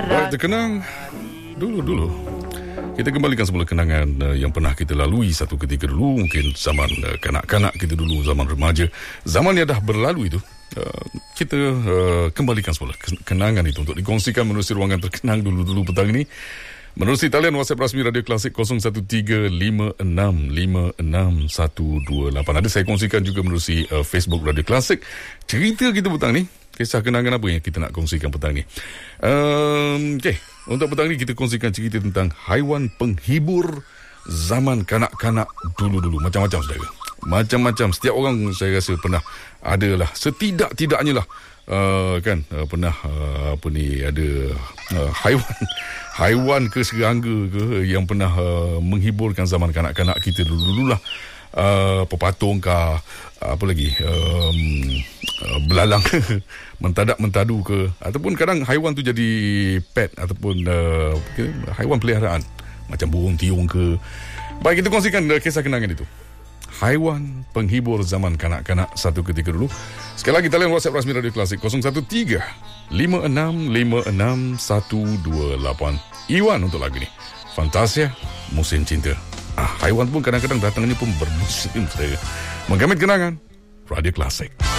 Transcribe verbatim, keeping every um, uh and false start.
Baik, terkenang dulu-dulu. Kita kembalikan semula kenangan uh, yang pernah kita lalui satu ketika dulu. Mungkin zaman uh, kanak-kanak kita dulu, zaman remaja. Zaman yang dah berlalu itu, uh, kita uh, kembalikan semula kenangan itu untuk dikongsikan menerusi ruangan terkenang dulu-dulu petang ini. Menerusi talian WhatsApp rasmi Radio Klasik kosong satu tiga lima enam lima enam satu dua lapan. Ada saya kongsikan juga menerusi uh, Facebook Radio Klasik. Cerita kita petang ni, kisah kenangan apa yang kita nak kongsikan petang ni. Um, Okey, untuk petang ni kita kongsikan cerita tentang haiwan penghibur zaman kanak-kanak dulu-dulu. Macam-macam saudara. Macam-macam. Setiap orang saya rasa pernah adalah, setidak-tidaknya lah, uh, kan, uh, pernah uh, apa ni, ada uh, haiwan haiwan ke serangga ke yang pernah uh, menghiburkan zaman kanak-kanak kita dulu-dulu lah. Uh, pepatung kah, apa lagi, um, uh, belalang mentadak mentadu ke, ataupun kadang haiwan tu jadi pet ataupun uh, haiwan peliharaan macam burung tiung ke. Baik, kita kongsikan uh, kisah kenangan itu, haiwan penghibur zaman kanak-kanak satu ketika dulu. Sekali lagi talian WhatsApp rasmi Radio Klasik kosong satu tiga lima enam lima enam satu dua lapan. Iwan untuk lagu ni, Fantasia Musim Cinta. Ah, haiwan pun kadang-kadang datangnya pun bermusim saja. Menggamit kenangan Radio Klasik.